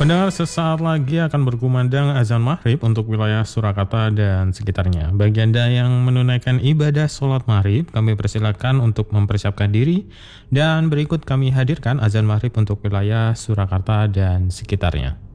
Pendengar, sesaat lagi akan berkumandang azan maghrib untuk wilayah Surakarta dan sekitarnya. Bagi Anda yang menunaikan ibadah sholat maghrib, kami persilakan untuk mempersiapkan diri. Dan berikut kami hadirkan azan maghrib untuk wilayah Surakarta dan sekitarnya.